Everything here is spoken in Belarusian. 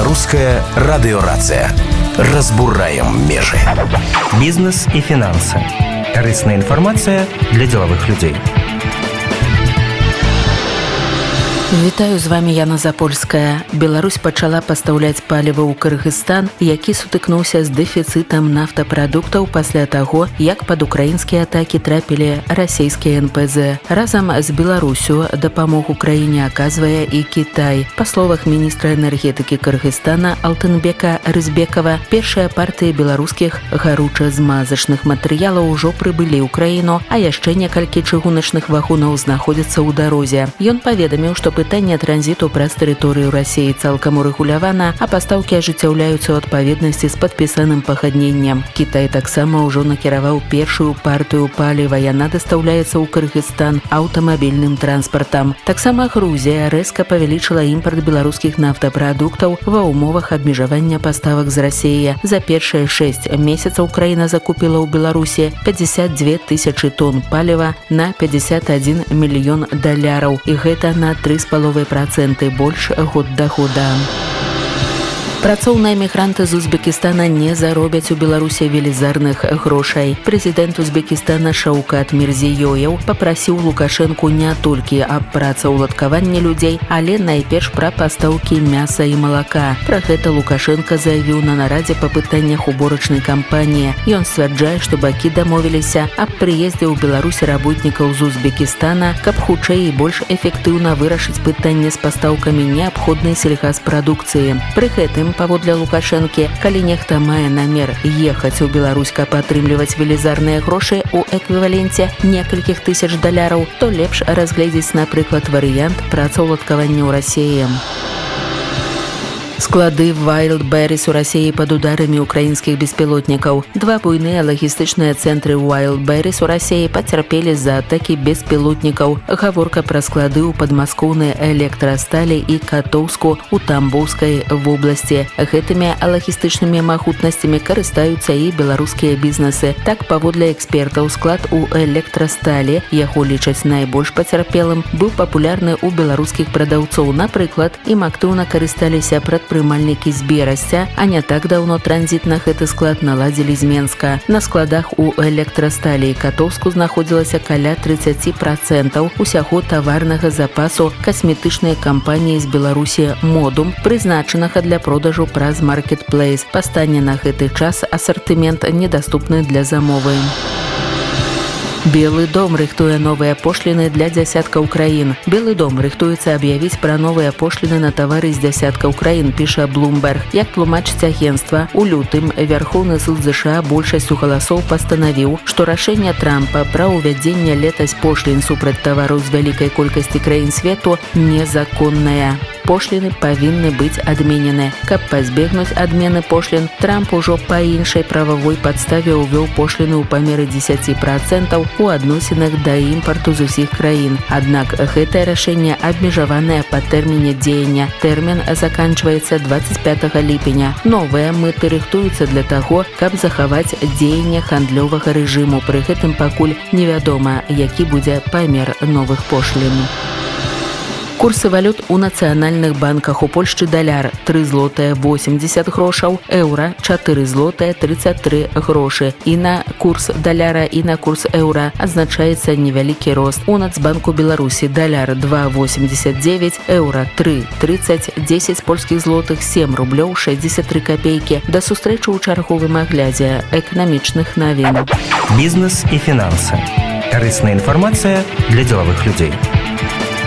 Беларуская радыёрацыя. Разбураем межы. Бізнес і фінансы. Карысная інфармацыя для дзелавых людзей. Вітаю, з вами Яна Запольская. Беларусь пачала пастаўляць паліва ў Кыргызстан, які сутыкнуўся з дэфіцытам нафтапрадуктаў пасля таго, як пад украінскія атакі трапілі расійскія НПЗ. Разам з Беларусю дапамогу краіне аказвае і Кітай. Па словах міністра энергетыкі Кыргызстана Алтынбека Рызбекова, першыя партыі беларускіх гаруча-змазачных матэрыялаў ужо прыбылі ў краіну, а яшчэ некалькі чыгуначных вагонаў знаходзяцца ў дарозе. Ён паведаміў, што пытанне транзіту праз тэрыторыю Расіі цалкам урэгулявана, а пастаўкі ажыццяўляюцца ў адпаведнасці з падпісаным пагадненнем. Кітай таксама ўжо накіраваў першую партыю паліва. Яна дастаўляецца ў Кыргызстан аўтамабільным транспартам. Таксама Грузія рэзка павялічыла імпарт беларускіх нафтапрадуктаў ва ўмовах абмежавання паставак з Расіі. За першыя 6 месяцаў краіна закупіла ў Беларусі 52 тысячы тонн паліва на $51 мільён, і гэта на 3,5% больш год да года. Працоўныя мігранты з Узбекістана не заробяць у Беларусі велізарных грошай. Прэзідэнт Узбекістана Шаўкат Мірзіёеў папрасіў Лукашэнку не толькі аб працаўладкаванні людзей, але найперш пра пастаўкі мяса і малака. Пра гэта Лукашэнка заявіў на нарадзе па пытаннях уборачнай кампаніі. Ён сцвярджае, што бакі дамовіліся аб прыездзе ў Беларусь работнікаў з Узбекістана, каб хутчэй і больш эфектыўна вырашыць пытанне з пастаўкамі неабходнай сельгаспрадукцыі. Пры гэтым, паводле Лукашэнкі, калі нехта мае намер ехаць у Беларусь, каб атрымліваць велізарныя грошы ў эквіваленце некалькіх тысяч $, то лепш разгледзець, напрыклад, варыянт працаўладкавання ў Расіі. Склады Wildberries у Расіі пад ударамі украінскіх беспілотнікаў. Два буйныя лагістычныя цэнтры Wildberries у Расіі пацярпелі з-за атакі беспілотнікаў. Гаворка пра склады ў падмаскоўнай электрасталі і Катоўску ў Тамбоўскай вобласці. Гэтымі лагістычнымі магутнасцямі карыстаюцца і беларускія бізнесы. Так, паводле экспертаў, склад у электрасталі, яго лічаць найбольш пацярпелым, быў папулярны ў беларускіх прадаўцоў. Напрыклад, ім актыўна карысталіся прадпрымальнікі з Берасця, а не так даўно транзіт на гэты склад наладзілі з Менска. На складах у электрасталі і Катоўску знаходзілася каля 30% усяго таварнага запасу касметычнай кампаніі з Беларусі «Модум», прызначанага для продажу праз маркетплейс. Па стане на гэты час асартымент недаступны для замовы. Белы дом рыхтуе новыя пошліны для дзясяткаў краін. Белы дом рыхтуецца аб'явіць пра новыя пошліны на тавары з дзясяткаў краін, піша Bloomberg. Як тлумачыць агенцтва, у лютым Вярхоўны суд ЗША большасцю галасоў пастанавіў, што рашэнне Трампа пра ўвядзенне летась пошлін супраць тавараў з вялікай колькасці краін свету незаконнае. Пошліны павінны быць адменены. Каб пазбегнуць адмены пошлін, Трамп ужо па іншай прававой падставе ўвёў пошліны ў памеры 10% у адносінах да імпарту з усіх краін. Аднак гэтае рашэнне абмежаванае па тэрміне дзеяння. Тэрмін заканчваецца 25 ліпеня. Новыя мыты рыхтуюцца для таго, каб захаваць дзеянне гандлёвага рэжыму. Пры гэтым пакуль невядома, які будзе памер новых пошлін. Курсы валют у нацыянальных банках. У Польшчы даляр 3,80 злотых, еўра 4,33 злотых. І на курс даляра, і на курс еўра адзначаецца невялікі рост. У Нацбанку Беларусі даляр 2,89, еўра 3,30, 10 польскіх злотых, 7 рублёў 63 копейкі. Да сустрэчы ў чарговым аглядзе эканамічных навін. Бізнес і фінансы. Карысная інфармацыя для дзелавых людзей.